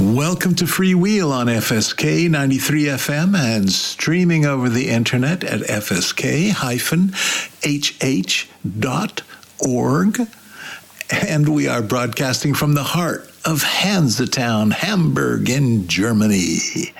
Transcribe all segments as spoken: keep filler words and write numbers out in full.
Welcome to Freewheel on F S K ninety-three F M and streaming over the internet at f s k h h dot org. And we are broadcasting from the heart of Hansetown, Hamburg in Germany.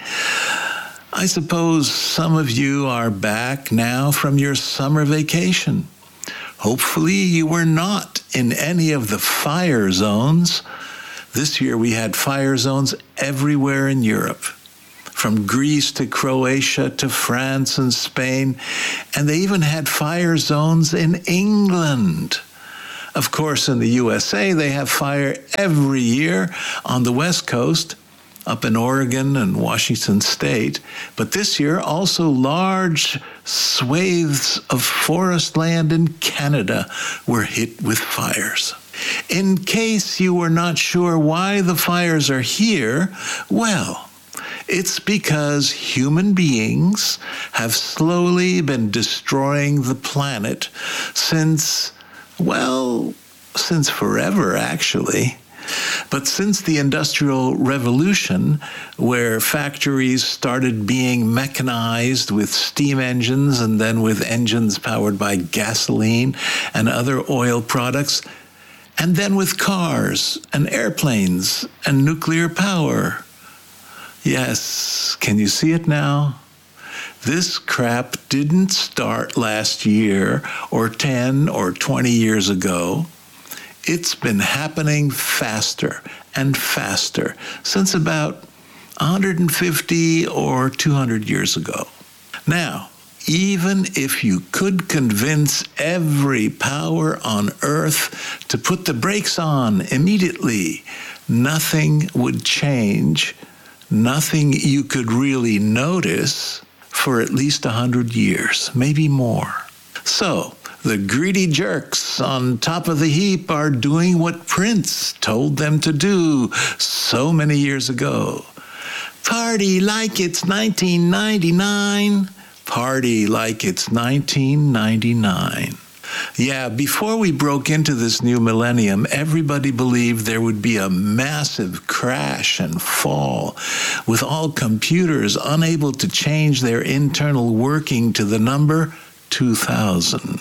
I suppose some of you are back now from your summer vacation. Hopefully you were not in any of the fire zones. This year we had fire zones everywhere in Europe, from Greece to Croatia to France and Spain, and they even had fire zones in England. Of course, in the U S A, they have fire every year on the West Coast, up in Oregon and Washington State. But this year, also large swathes of forest land in Canada were hit with fires. In case you were not sure why the fires are here, well, it's because human beings have slowly been destroying the planet since, well, since forever, actually. But since the Industrial Revolution, where factories started being mechanized with steam engines and then with engines powered by gasoline and other oil products, and then with cars and airplanes and nuclear power. Yes, can you see it now? This crap didn't start last year or ten or twenty years ago. It's been happening faster and faster since about one hundred fifty or two hundred years ago. Now, even if you could convince every power on Earth to put the brakes on immediately, nothing would change, nothing you could really notice for at least one hundred years, maybe more. So, the greedy jerks on top of the heap are doing what Prince told them to do so many years ago. Party like it's nineteen ninety-nine. Party like it's nineteen ninety-nine. Yeah, before we broke into this new millennium, everybody believed there would be a massive crash and fall, with all computers unable to change their internal working to the number two thousand.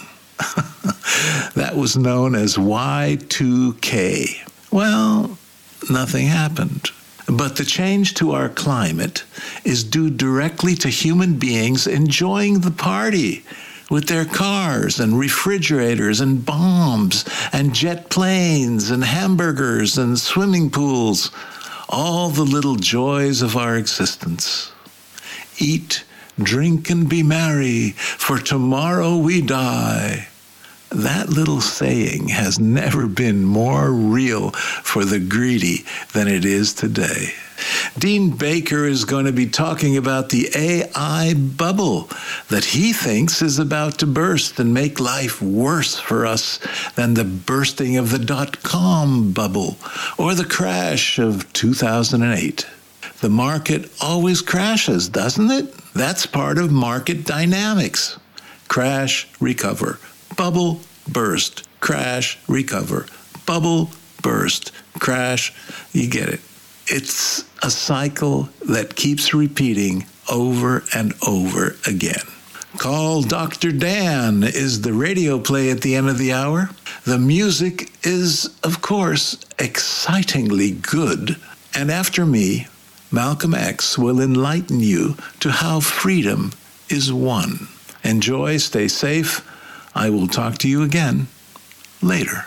That was known as Y two K. Well, nothing happened. But the change to our climate is due directly to human beings enjoying the party with their cars and refrigerators and bombs and jet planes and hamburgers and swimming pools, all the little joys of our existence. Eat, drink, and be merry, for tomorrow we die. That little saying has never been more real for the greedy than it is today. Dean Baker is going to be talking about the A I bubble that he thinks is about to burst and make life worse for us than the bursting of the dot-com bubble or the crash of two thousand eight. The market always crashes, doesn't it? That's part of market dynamics. Crash, recover. Bubble, burst, crash, recover. Bubble, burst, crash. You get it. It's a cycle that keeps repeating over and over again. Call Doctor Dan is the radio play at the end of the hour. The music is, of course, excitingly good. And after me, Malcolm X will enlighten you to how freedom is won. Enjoy, stay safe. I will talk to you again later.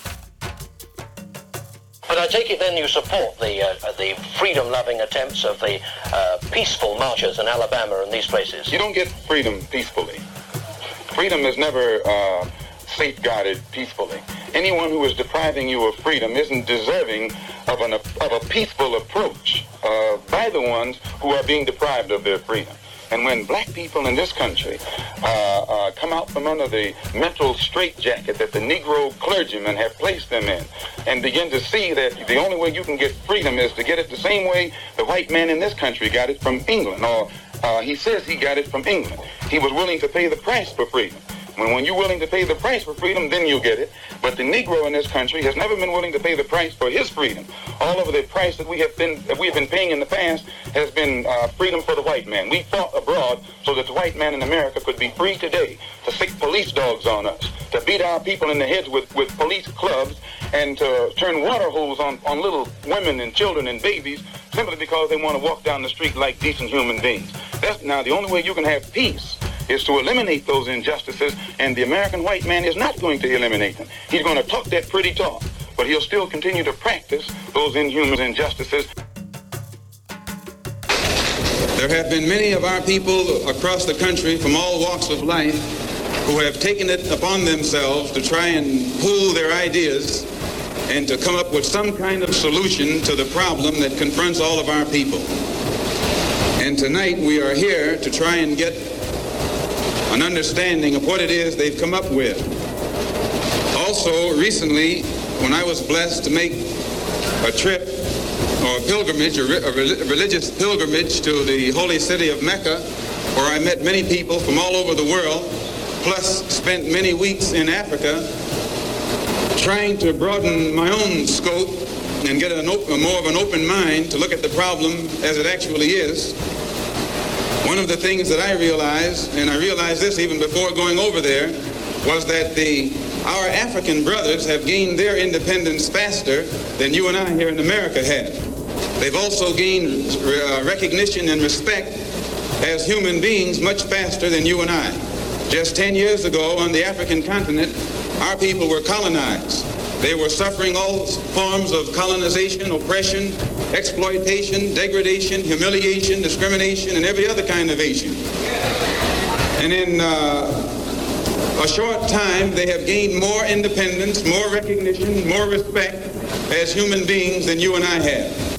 But I take it then you support the uh, the freedom-loving attempts of the uh, peaceful marchers in Alabama and these places. You don't get freedom peacefully. Freedom is never uh, safeguarded peacefully. Anyone who is depriving you of freedom isn't deserving of, an, of a peaceful approach uh, by the ones who are being deprived of their freedom. And when black people in this country uh, uh, come out from under the mental straitjacket that the Negro clergymen have placed them in and begin to see that the only way you can get freedom is to get it the same way the white man in this country got it from England, or uh, he says he got it from England. He was willing to pay the price for freedom. When, when you're willing to pay the price for freedom, then you'll get it. But the Negro in this country has never been willing to pay the price for his freedom. All of the price that we have been that we have been paying in the past has been uh, freedom for the white man. We fought abroad so that the white man in America could be free today to sick police dogs on us, to beat our people in the heads with, with police clubs, and to turn water holes on, on little women and children and babies simply because they want to walk down the street like decent human beings. That's now the only way you can have peace is to eliminate those injustices, and the American white man is not going to eliminate them. He's going to talk that pretty talk, but he'll still continue to practice those inhuman injustices. There have been many of our people across the country from all walks of life who have taken it upon themselves to try and pool their ideas and to come up with some kind of solution to the problem that confronts all of our people. And tonight we are here to try and get an understanding of what it is they've come up with. Also, recently, when I was blessed to make a trip or a pilgrimage, a, re- a re- religious pilgrimage to the holy city of Mecca, where I met many people from all over the world, plus spent many weeks in Africa, trying to broaden my own scope and get an op- more of an open mind to look at the problem as it actually is. One of the things that I realized, and I realized this even before going over there, was that the our African brothers have gained their independence faster than you and I here in America have. They've also gained uh, recognition and respect as human beings much faster than you and I. Just ten years ago on the African continent, our people were colonized. They were suffering all forms of colonization, oppression, exploitation, degradation, humiliation, discrimination, and every other kind of Asian. And in uh, a short time, they have gained more independence, more recognition, more respect as human beings than you and I have.